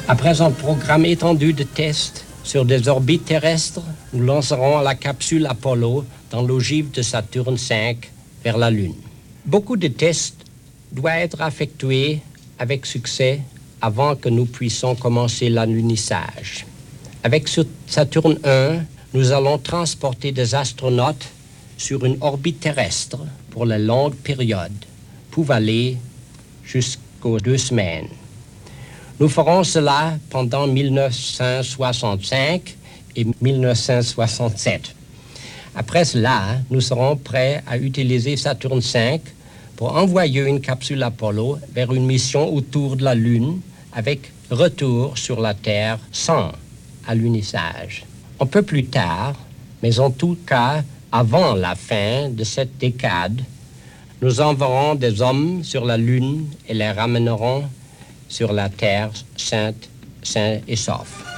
Après un programme étendu de tests sur des orbites terrestres, nous lancerons la capsule Apollo dans l'ogive de Saturne V vers la Lune. Beaucoup de tests doivent être effectués avec succès avant que nous puissions commencer l'alunissage. Avec Saturne 1, nous allons transporter des astronautes sur une orbite terrestre pour la longue période, pouvant aller jusqu'aux 2 semaines. Nous ferons cela pendant 1965 et 1967. Après cela, nous serons prêts à utiliser Saturne V pour envoyer une capsule Apollo vers une mission autour de la Lune avec retour sur la Terre sans alunissage. Un peu plus tard, mais en tout cas avant la fin de cette décade, nous enverrons des hommes sur la Lune et les ramènerons sur la Terre sains et saufs.